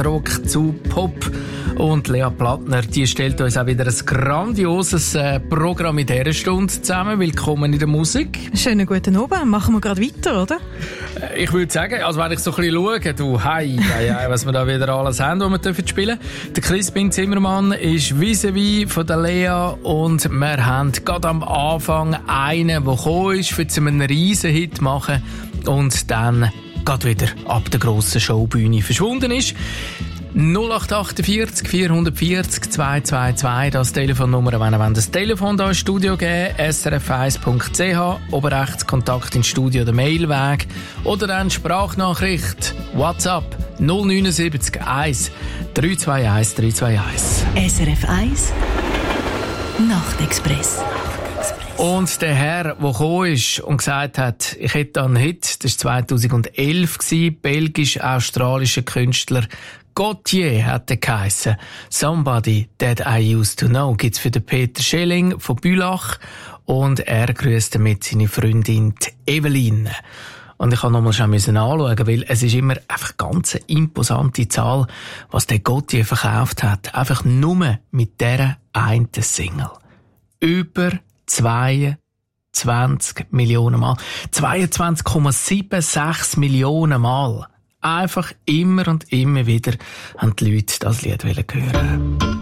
Jazzrock zu Pop. Und Lea Plattner, die stellt uns auch wieder ein grandioses Programm in dieser Stunde zusammen. Willkommen in der Musik. Schönen guten Abend. Machen wir gerade weiter, oder? Ich würde sagen, also wenn ich so ein bisschen schaue, du, hey, was wir da wieder alles haben, was wir spielen dürfen. Der Crispin Zimmermann ist vis-à-vis von der Lea und wir haben gerade am Anfang einen, der gekommen ist, für einen riesen Hit machen und dann gerade wieder ab der grossen Showbühne verschwunden ist. 0848 440 222, das Telefonnummer, wenn ihr das Telefon hier ins Studio geben, srf1.ch, oben rechts Kontakt ins Studio, der Mailweg oder dann Sprachnachricht, WhatsApp 079 1 321 321. SRF 1 Nachtexpress. Und der Herr, der gekommen ist und gesagt hat, ich hätte einen Hit, das war 2011, belgisch-australischer Künstler Gautier hat er geheissen. Somebody That I Used to Know gibt's für den Peter Schelling von Bülach und er grüßt damit seine Freundin Eveline. Und ich kann nochmal schon anschauen, weil es ist immer einfach ganz eine imposante Zahl, was der Gautier verkauft hat. Einfach nur mit dieser einen Single. Über 22 Millionen Mal. 22,76 Millionen Mal. Einfach immer und immer wieder haben die Leute das Lied hören.